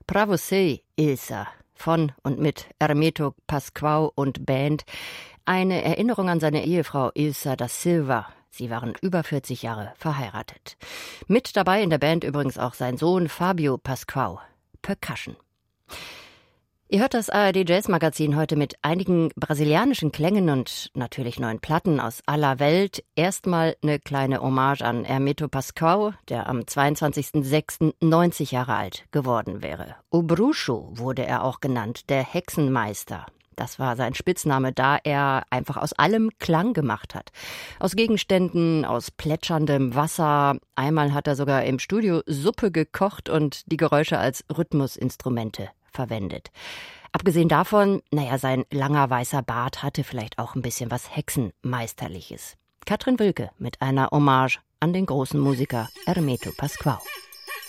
Pra você, Ilsa, von und mit Hermeto Pascoal und Band. Eine Erinnerung an seine Ehefrau Ilsa da Silva. Sie waren über 40 Jahre verheiratet. Mit dabei in der Band übrigens auch sein Sohn Fabio Pascoal, Percussion. Ihr hört das ARD-Jazz-Magazin heute mit einigen brasilianischen Klängen und natürlich neuen Platten aus aller Welt. Erstmal eine kleine Hommage an Hermeto Pascoal, der am 22.06. 90 Jahre alt geworden wäre. O Bruxo wurde er auch genannt, der Hexenmeister. Das war sein Spitzname, da er einfach aus allem Klang gemacht hat. Aus Gegenständen, aus plätscherndem Wasser. Einmal hat er sogar im Studio Suppe gekocht und die Geräusche als Rhythmusinstrumente verwendet. Abgesehen davon, sein langer weißer Bart hatte vielleicht auch ein bisschen was Hexenmeisterliches. Katrin Wilke mit einer Hommage an den großen Musiker Hermeto Pascoal.